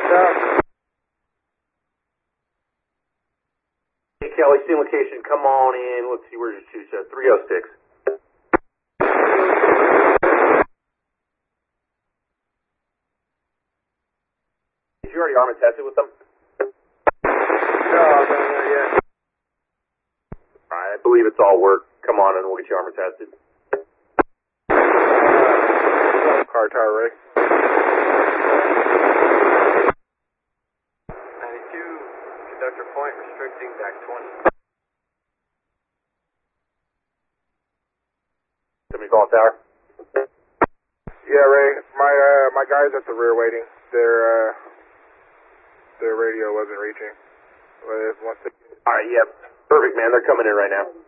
Hey, Kelly, same location. Come on in. Let's see, where's your 306. Did you already arm and test it with them? No, not yet. I believe it's all work. Come on and we'll get you armor tested. Car tower, Ray. 92, conductor point restricting back 20. Somebody call tower? Yeah, Ray. My guys at the rear waiting. Their radio wasn't reaching. Alright, yeah. Perfect, man. They're coming in right now.